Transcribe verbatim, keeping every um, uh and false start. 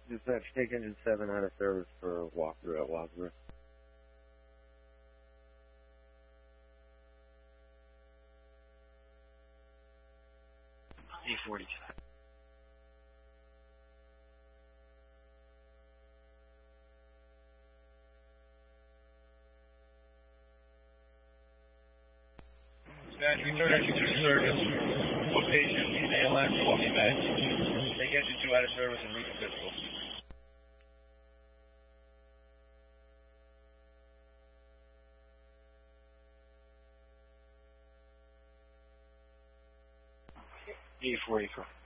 Dispatch, take engine seven out of service for walkthrough at Wadsworth. E forty. Dispatch, return to service. Location, A L X, walking back. Take engine two out of service and route to physical. E forty.